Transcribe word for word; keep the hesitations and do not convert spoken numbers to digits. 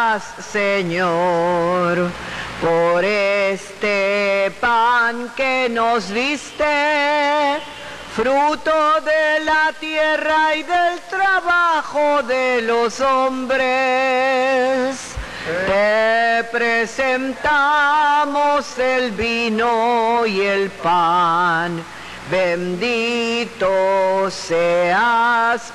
Señor, por este pan que nos diste, fruto de la tierra y del trabajo de los hombres. Te presentamos el vino y el pan. Bendito seas